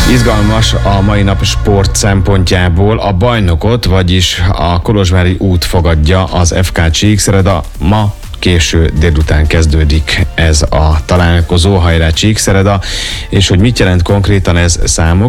Izgalmas a mai nap sport szempontjából. A bajnokot, vagyis a Kolozsvári út fogadja az FK Csíkszereda. Ma késő délután kezdődik ez a találkozó, hajrá Csíkszereda, és hogy mit jelent konkrétan ez számukra,